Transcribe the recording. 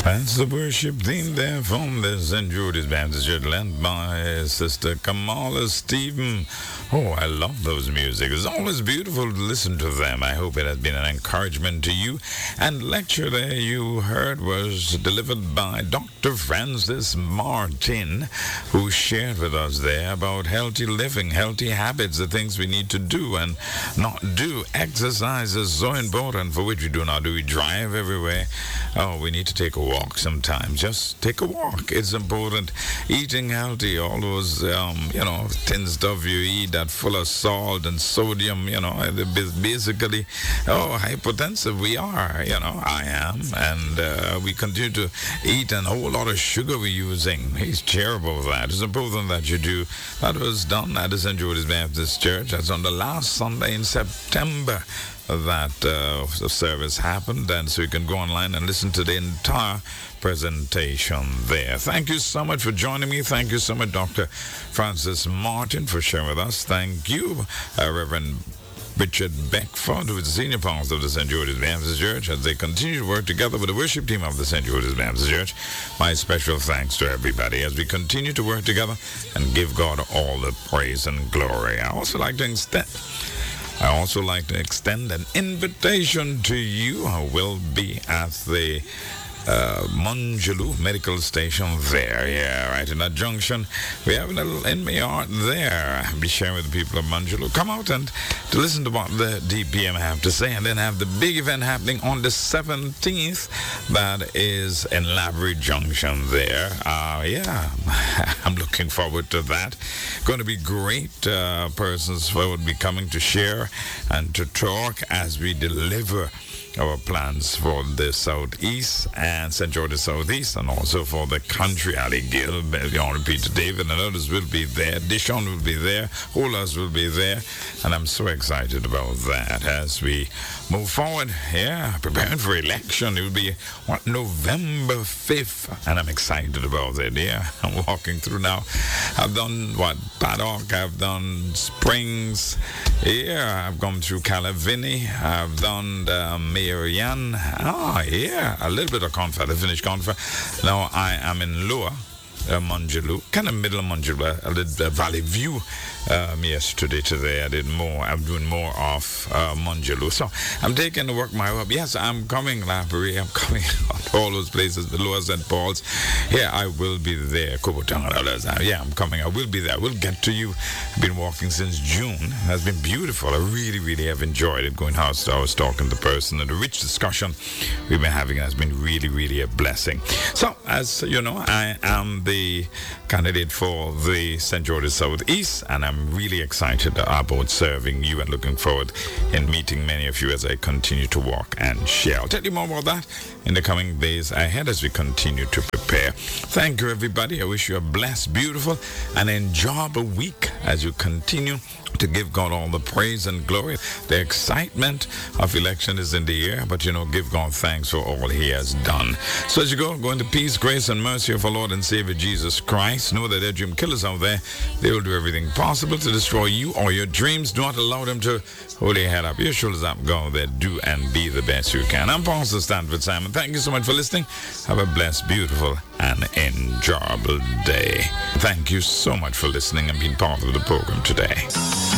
That's the worship theme there from the St. Judas Baptist Church, led by Sister Kamala Stephen. Oh, I love those music. It's always beautiful to listen to them. I hope it has been an encouragement to you. And lecture there you heard was delivered by Dr. Francis Martin, who shared with us there about healthy living, healthy habits, the things we need to do and not do. Exercise is so important, for which we do not do. We drive everywhere. Oh, we need to take a walk sometimes. Just take a walk. It's important. Eating healthy, all those, thin stuff you eat that full of salt and sodium, basically, hypertensive we are, I am. And we continue to eat and a whole lot of sugar we're using. It's terrible that. It's important that you do. That was done at the St. Judas Baptist Church. That's on the last Sunday in September that the service happened, and so you can go online and listen to the entire presentation there. Thank you so much for joining me. Thank you so much, Dr. Francis Martin, for sharing with us. Thank you, Reverend Richard Beckford, who is the senior pastor of the St. Judas Baptist Church, as they continue to work together with the worship team of the St. Judas Baptist Church. My special thanks to everybody as we continue to work together and give God all the praise and glory. I also like to extend an invitation to you who will be at the Manjulu Medical Station there. Yeah, right in that junction. We have a little in my heart there. I'll be sharing with the people of Manjulu. Come out and to listen to what the DPM have to say, and then have the big event happening on the 17th. That is in Lavery Junction there. I'm looking forward to that. Going to be great. Persons will be coming to share and to talk as we deliver our plans for the Southeast and St. George's Southeast, and also for the country. Ali Gill, Peter David, and others will be there. Dishon will be there. Olas will be there. And I'm so excited about that as we move forward. Yeah, preparing for election. It will be, November 5th. And I'm excited about it. Yeah, I'm walking through now. I've done, Paddock. I've done Springs. Yeah, I've gone through Calavini. I've done Marianne. A little bit of Confer. I finished Confer. Now I am in Lower Manjulu, kind of middle of Manjulu. I did Valley View yesterday. Today I'm doing more of Manjulu. So I'm taking to work my way up. Yes, I'm coming, Lavery. I'm coming to all those places, the Lower St. Paul's. Yeah, I will be there. Yeah, I'm coming. I will be there. We'll get to you. I've been walking since June. It has been beautiful. I really, really have enjoyed it. Going house to house, talking to person, and the rich discussion we've been having has been really, really a blessing. So, as you know, I am the candidate for the St. George's Southeast, and I'm really excited about serving you and looking forward in meeting many of you as I continue to walk and share. I'll tell you more about that in the coming days ahead as we continue to prepare. Thank you, everybody. I wish you a blessed, beautiful, and enjoyable week as you continue to give God all the praise and glory. The excitement of election is in the air, but give God thanks for all He has done. So as you go into peace, grace, and mercy of our Lord and Savior Jesus Christ. Know that there are dream killers out there. They will do everything possible to destroy you or your dreams. Do not allow them to hold your head up, your shoulders up. Go there, do and be the best you can. I'm Pastor Stanford Simon. Thank you so much for listening. Have a blessed, beautiful, and enjoyable day. Thank you so much for listening and being part of the program today.